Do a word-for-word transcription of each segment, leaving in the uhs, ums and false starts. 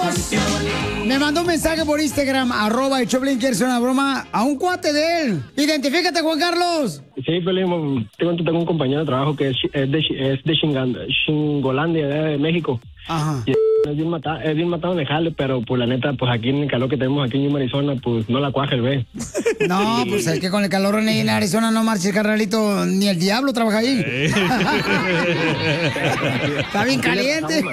Me mandó un mensaje por Instagram, arroba el Choplin, quiere hacer una broma a un cuate de él. Identifícate, Juan Carlos. Sí, Pelín, tengo, tengo un compañero de trabajo que es, es de, es de Chingan- Chingolandia, de México. Ajá. Y es bien matado, es bien matado de jale, pero pues la neta, pues aquí en el calor que tenemos aquí en Arizona, pues no la cuaja el ve. No, pues es que con el calor en, en Arizona no marches, carnalito, ni el diablo trabaja ahí. Está bien caliente.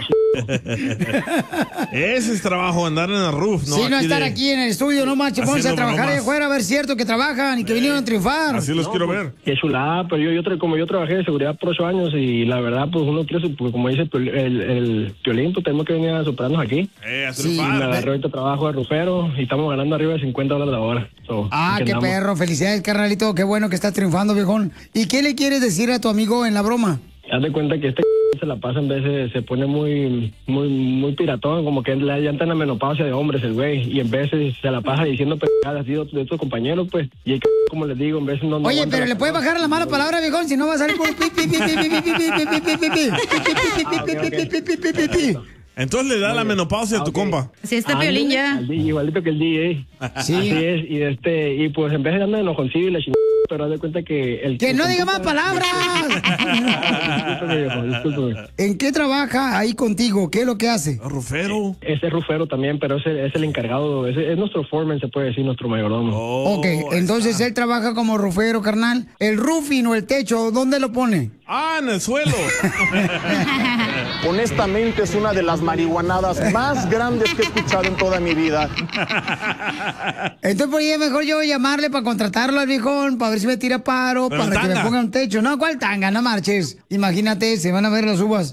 Ese es trabajo, andar en el roof, ¿no? Sí, no Aquí estar de- aquí en el estudio, no marches, pónganse a haciendo trabajar allá bromas. afuera, a ver cierto que trabajan y que vinieron a triunfar. Así los No, quiero pues, ver. Qué chulada, pero yo, yo tra- como yo trabajé de seguridad por ocho años y la verdad, pues uno quiere, su- pues, como dice el, Piol- el, el Piolín, pues tenemos que venir a superarnos aquí. Eh, a Sí, Y me triunfar. agarré ahorita trabajo de rufero y estamos ganando arriba de cincuenta dólares la hora. So, Ah, aquí qué andamos. perro, felicidades, carnalito, qué bueno que estás triunfando, viejón. ¿Y qué le quieres decir a tu amigo en la broma? Haz de cuenta que este se la pasa en veces, se pone muy, muy, muy piratón, como que le ya está en la menopausia de hombres el güey, y en veces se la pasa diciendo pendejadas así de otros de otros compañeros, pues, y el c- como les digo, en veces no... no Oye, aguanta pero la le puedes calor. bajar la mala palabra, viejón, si no va a salir por pi, pi, pi, pi, pi, pi, pi, pi, pi, pi, pi, pi, pi, pi, pi, pi. Entonces le da la menopausia a tu Ok. compa. Así está Ándale, Piolín ya. al D J, igualito que el D J. Sí. Así es, y este, y pues en vez de andar enojoncillo y la chingada, pero haz de cuenta que el... ¡Que no el diga más compa- palabras! Discúlpeme, viejo, discúlpeme. ¿En qué trabaja ahí contigo? ¿Qué es lo que hace? Rufero. Ese es rufero también, pero es el, es el encargado, es, es nuestro foreman, se puede decir, nuestro mayordomo. Oh, Ok, ahí entonces está. él trabaja como rufero, carnal. El roofing o el techo, ¿dónde lo pone? Ah, en el suelo. Honestamente es una de las marihuanadas más grandes que he escuchado en toda mi vida. Entonces, pues ya mejor yo llamarle para contratarlo al viejón, para ver si me tira paro, Pero para que me tanga. ponga un techo. No, ¿cuál tanga? No marches. Imagínate, se van a ver las uvas.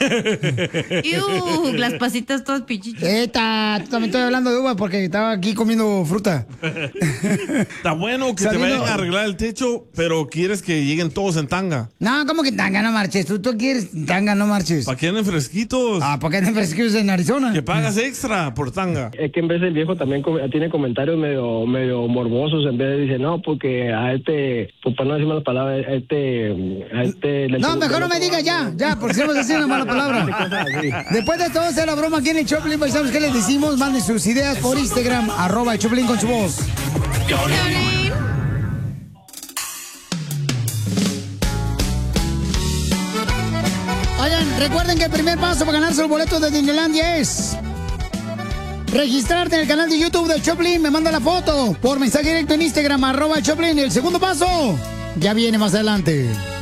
Iu, las pasitas todas pichichas. Eta, tú también estoy hablando de uvas porque estaba aquí comiendo fruta. Está bueno que te Sabiendo- vayan a arreglar el techo, pero quieres que lleguen todos en tanga. No, ¿cómo que tanga? No marches. Tú, tú quieres tanga, no marches. ¿Para que anden fresquitos? Ah, ¿por qué no frescos en Arizona? Que pagas extra por tanga. Es que en vez el viejo también com- tiene comentarios medio medio morbosos, en vez de dice, no, porque a este, pues para no decir malas palabras, a este... A este le- No, mejor no me digas ya, ya, porque si vamos a decir una mala palabra. Cosas así. Después de todo hacer la broma aquí en el Choplin, pues, ¿sabes qué les decimos? Manden sus ideas por Instagram, arroba el Choplin con su voz. Piolín. Oigan, recuerden que el primer paso para ganarse los boletos de Disneylandia es registrarte en el canal de YouTube de Choplin. Me manda la foto por mensaje directo en Instagram, arroba el Choplin. Y el segundo paso ya viene más adelante.